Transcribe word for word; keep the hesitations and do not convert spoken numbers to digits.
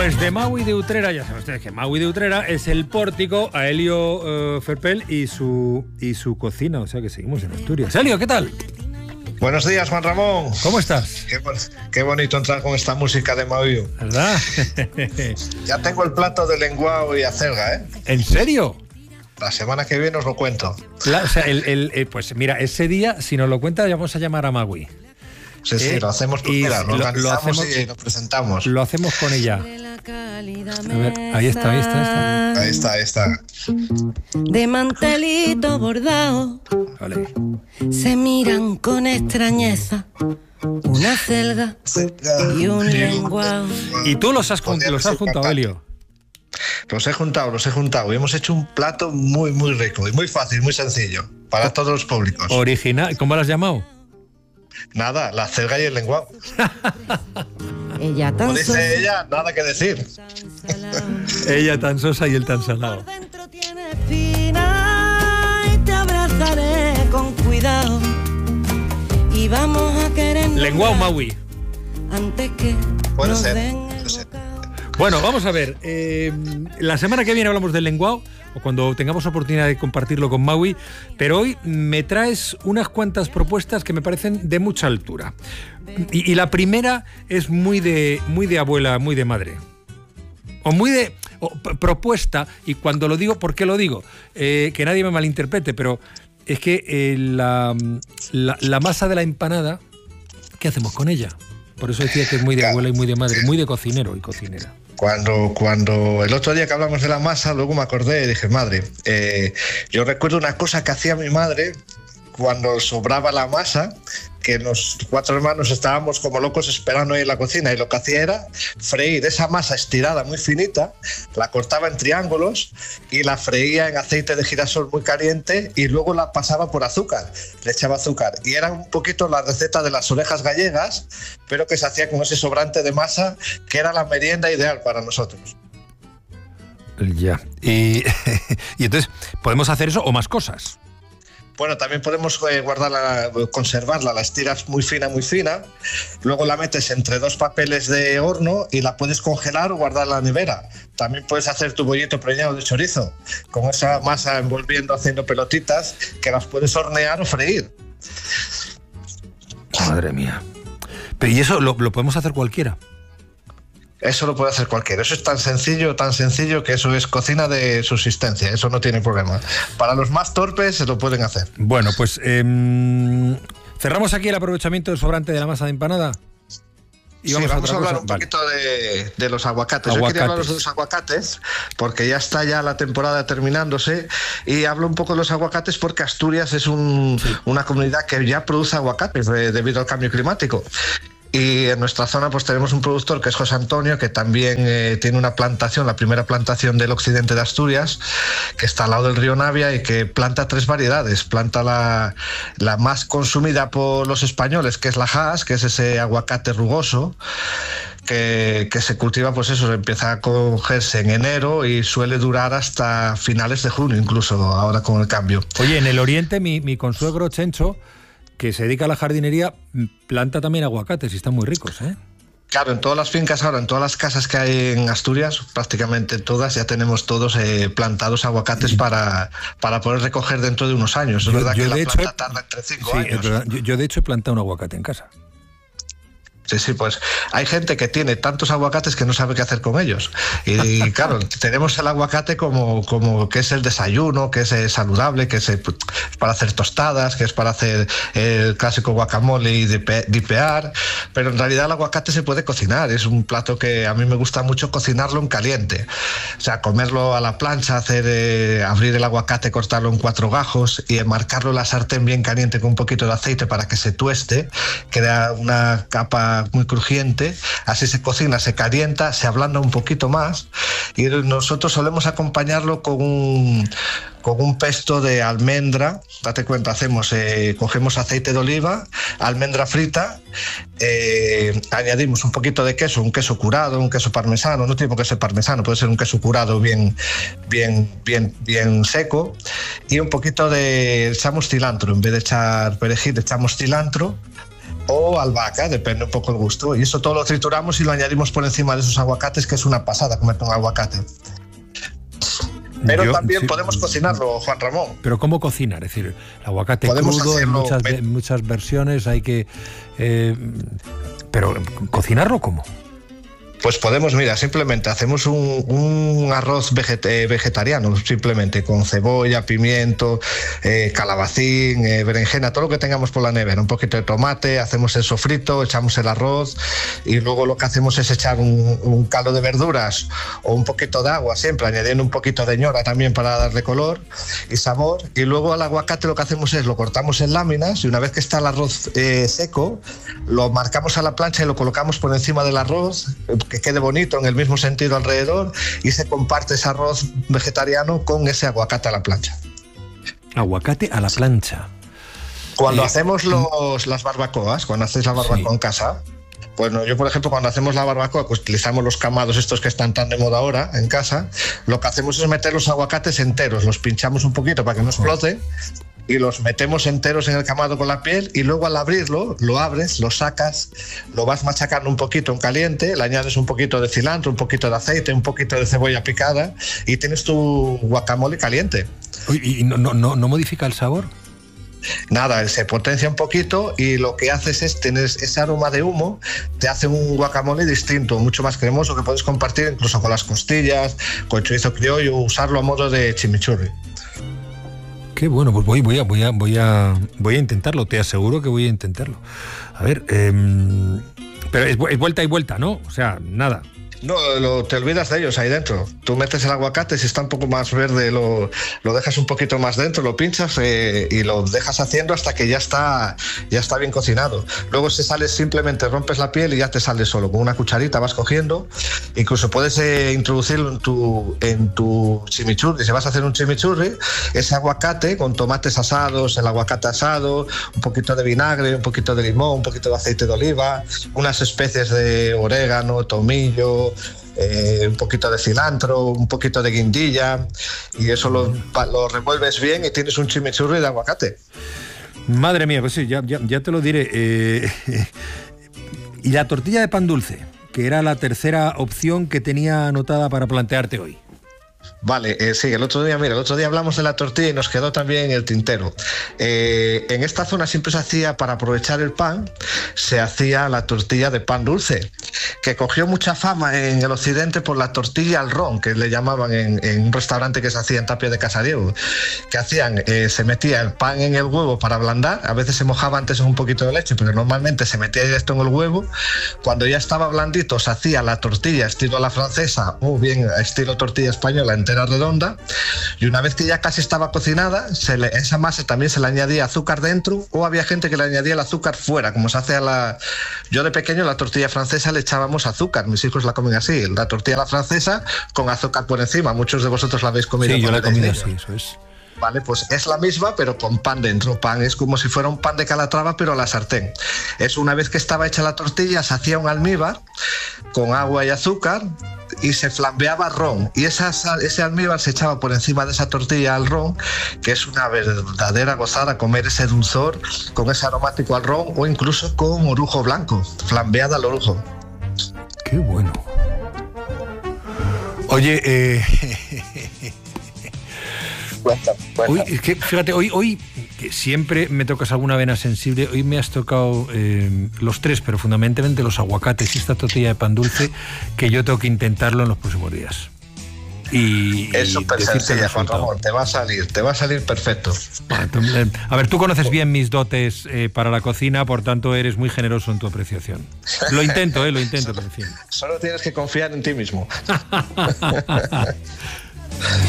Pues de Maui de Utrera, ya saben ustedes que Maui de Utrera es el pórtico a Helio uh, Ferpel y su, y su cocina, o sea que seguimos en Asturias. Helio, ¿qué tal? Buenos días, Juan Ramón. ¿Cómo estás? Qué, qué bonito entrar con esta música de Maui. ¿Verdad? Ya tengo el plato de lenguao y acelga, ¿eh? ¿En serio? La semana que viene os lo cuento. La, o sea, el, el, el, pues mira, ese día, si nos lo cuenta, ya vamos a llamar a Maui. Sí, sí, eh, lo hacemos por mira, lo, lo organizamos lo hacemos, y lo presentamos. Lo hacemos con ella. A ver, ahí está, ahí está, ahí está. Ahí está, ahí está. De mantelito bordado, vale. Se miran con extrañeza una celga y un lenguao. Y tú los has, los has juntado, Helio. Los he juntado, los he juntado y hemos hecho un plato muy, muy rico y muy fácil, muy sencillo para todos los públicos. Original, ¿cómo lo has llamado? Nada, la celga y el lenguao. Ella tan Como dice sosa, ella, nada que decir. Ella tan sosa y él tan salado. por dentro tiene espina y te abrazaré con cuidado y vamos a querer Lenguao Maui. antes que Puede nos ser, den puede el ser. bocado. Bueno, vamos a ver. Eh, la semana que viene hablamos del lenguao, o cuando tengamos oportunidad de compartirlo con Maui, pero hoy me traes unas cuantas propuestas que me parecen de mucha altura. Y, y la primera es muy de, muy de abuela, muy de madre. O muy de o, p- propuesta, y cuando lo digo, ¿por qué lo digo? Eh, que nadie me malinterprete, pero es que eh, la, la, la masa de la empanada, ¿qué hacemos con ella? Por eso decía que es muy de abuela y muy de madre, muy de cocinero y cocinera. Cuando, cuando el otro día que hablamos de la masa, luego me acordé y dije, madre, eh, yo recuerdo una cosa que hacía mi madre cuando sobraba la masa, que los cuatro hermanos estábamos como locos esperando ahí en la cocina, y lo que hacía era freír esa masa estirada muy finita, la cortaba en triángulos y la freía en aceite de girasol muy caliente y luego la pasaba por azúcar, le echaba azúcar, y era un poquito la receta de las orejas gallegas, pero que se hacía con ese sobrante de masa, que era la merienda ideal para nosotros. Ya. Y, y entonces, ¿podemos hacer eso o más cosas? Bueno, también podemos eh, guardarla, conservarla, la estiras muy fina, muy fina, luego la metes entre dos papeles de horno y la puedes congelar o guardar en la nevera. También puedes hacer tu bollito preñado de chorizo, con esa masa envolviendo, haciendo pelotitas, que las puedes hornear o freír. Madre mía. Pero ¿y eso lo, lo podemos hacer cualquiera? Eso lo puede hacer cualquiera. Eso es tan sencillo, tan sencillo que eso es cocina de subsistencia. Eso no tiene problema. Para los más torpes se lo pueden hacer. Bueno, pues eh, cerramos aquí el aprovechamiento del sobrante de la masa de empanada. Y Sí, vamos, vamos a, a, otra hablar cosa. un Vale. poquito de, de los aguacates. Aguacates. Yo quería hablaros de los aguacates porque ya está ya la temporada terminándose, y hablo un poco de los aguacates porque Asturias es un, Sí. una comunidad que ya produce aguacates de, debido al cambio climático. Y en nuestra zona pues tenemos un productor que es José Antonio, que también eh, tiene una plantación, la primera plantación del occidente de Asturias, que está al lado del río Navia, y que planta tres variedades. Planta la, la más consumida por los españoles, que es la Hass, que es ese aguacate rugoso, que, que se cultiva, pues eso, empieza a cogerse en enero y suele durar hasta finales de junio, incluso ahora con el cambio. Oye, en el oriente mi, mi consuegro Chencho, que se dedica a la jardinería, planta también aguacates y están muy ricos, ¿eh? Claro, en todas las fincas ahora, en todas las casas que hay en Asturias, prácticamente todas, ya tenemos todos eh, plantados aguacates para, para poder recoger dentro de unos años. Es Yo- verdad yo que de la hecho planta he- tarda entre cinco Sí, años. es verdad. Yo, yo de hecho he plantado un aguacate en casa. Sí, sí, pues hay gente que tiene tantos aguacates que no sabe qué hacer con ellos. Y claro, tenemos el aguacate como, como que es el desayuno, que es eh, saludable, que es eh, para hacer tostadas, que es para hacer el clásico guacamole y dipe- dipear, pero en realidad el aguacate se puede cocinar. Es un plato que a mí me gusta mucho cocinarlo en caliente. O sea, comerlo a la plancha, hacer eh, abrir el aguacate, cortarlo en cuatro gajos y enmarcarlo en la sartén bien caliente con un poquito de aceite para que se tueste, queda una capa muy crujiente, así se cocina, se calienta, se ablanda un poquito más, y nosotros solemos acompañarlo con un, con un pesto de almendra. Date cuenta, hacemos, eh, cogemos aceite de oliva, almendra frita, eh, añadimos un poquito de queso, un queso curado, un queso parmesano, no tiene por qué ser parmesano, puede ser un queso curado bien, bien, bien, bien seco, y un poquito de, echamos cilantro, en vez de echar perejil echamos cilantro, o albahaca, depende un poco el gusto. Y eso todo lo trituramos y lo añadimos por encima de esos aguacates, que es una pasada comer con aguacate. Pero Yo, también sí, podemos cocinarlo, Juan Ramón. ¿Pero cómo cocinar? Es decir, el aguacate podemos crudo en muchas, en muchas versiones hay que... Eh, pero, ¿cocinarlo cómo? Pues podemos, mira, simplemente hacemos un, un arroz veget vegetariano, simplemente con cebolla, pimiento, eh, calabacín, eh, berenjena, todo lo que tengamos por la nevera, un poquito de tomate, hacemos el sofrito, echamos el arroz y luego lo que hacemos es echar un, un caldo de verduras o un poquito de agua, siempre añadiendo un poquito de ñora también para darle color y sabor. Y luego al aguacate lo que hacemos es lo cortamos en láminas y una vez que está el arroz eh, seco, lo marcamos a la plancha y lo colocamos por encima del arroz, que quede bonito en el mismo sentido alrededor, y se comparte ese arroz vegetariano con ese aguacate a la plancha. Aguacate a la plancha. Cuando eh, hacemos los, las barbacoas, cuando hacéis la barbacoa sí. en casa, pues no, yo por ejemplo cuando hacemos la barbacoa pues utilizamos los camados estos que están tan de moda ahora en casa, lo que hacemos es meter los aguacates enteros, los pinchamos un poquito para que no explote y los metemos enteros en el camado con la piel y luego al abrirlo, lo abres, lo sacas, lo vas machacando un poquito en caliente, le añades un poquito de cilantro, un poquito de aceite, un poquito de cebolla picada y tienes tu guacamole caliente. ¿Y no, no, no, no modifica el sabor? Nada, se potencia un poquito y lo que haces es tener ese aroma de humo, te hace un guacamole distinto, mucho más cremoso, que puedes compartir incluso con las costillas, con chorizo criollo, usarlo a modo de chimichurri. Qué bueno, pues voy, voy, a, voy, a, voy, a, voy a intentarlo, te aseguro que voy a intentarlo. A ver, eh, pero es, es vuelta y vuelta, ¿no? O sea, nada. No, lo, te olvidas de ellos ahí dentro. Tú metes el aguacate, si está un poco más verde, lo, lo dejas un poquito más dentro, lo pinchas eh, y lo dejas haciendo hasta que ya está, ya está bien cocinado. Luego se sale, simplemente rompes la piel y ya te sale solo. Con una cucharita vas cogiendo. Incluso puedes eh, introducirlo en tu, en tu chimichurri. Si vas a hacer un chimichurri, ese aguacate con tomates asados, el aguacate asado, un poquito de vinagre, un poquito de limón, un poquito de aceite de oliva, unas especies de orégano, tomillo, Eh, un poquito de cilantro, un poquito de guindilla y eso lo, lo revuelves bien y tienes un chimichurri de aguacate. Madre mía, pues sí, ya, ya, ya te lo diré. Eh, y la tortilla de pan dulce, que era la tercera opción que tenía anotada para plantearte hoy. Vale, eh, sí, el otro día, mira, el otro día hablamos de la tortilla y nos quedó también el tintero. Eh, en esta zona siempre se hacía, para aprovechar el pan, se hacía la tortilla de pan dulce, que cogió mucha fama en el occidente por la tortilla al ron, que le llamaban en, en un restaurante que se hacía en Tapia de Casariego, que hacían, eh, se metía el pan en el huevo para ablandar, a veces se mojaba antes en un poquito de leche, pero normalmente se metía directo en el huevo. Cuando ya estaba blandito se hacía la tortilla estilo a la francesa o bien estilo tortilla española entera redonda, y una vez que ya casi estaba cocinada, se le, esa masa también se le añadía azúcar dentro, o había gente que le añadía el azúcar fuera, como se hace a la... Yo de pequeño la tortilla francesa le echábamos azúcar, mis hijos la comen así, la tortilla a la francesa con azúcar por encima, muchos de vosotros la habéis comido. Sí, yo la he comido así, eso es. Vale, pues es la misma, pero con pan dentro. Pan es como si fuera un pan de Calatrava, pero a la sartén. Es una vez que estaba hecha la tortilla, se hacía un almíbar con agua y azúcar y se flambeaba ron. Y esa, ese almíbar se echaba por encima de esa tortilla al ron, que es una verdadera gozada comer ese dulzor con ese aromático al ron o incluso con orujo blanco, flambeada al orujo. ¡Qué bueno! Oye, eh... Cuenta, cuenta. Hoy, es que, fíjate, hoy, hoy que siempre me tocas alguna vena sensible, hoy me has tocado eh, los tres, pero fundamentalmente los aguacates y esta tortilla de pan dulce, que yo tengo que intentarlo en los próximos días. Y, es súper sencilla, Juan Ramón, te va a salir, te va a salir perfecto. A ver, tú conoces bien mis dotes eh, para la cocina, por tanto eres muy generoso en tu apreciación. Lo intento, eh, lo intento, solo, pero en fin. Solo tienes que confiar en ti mismo.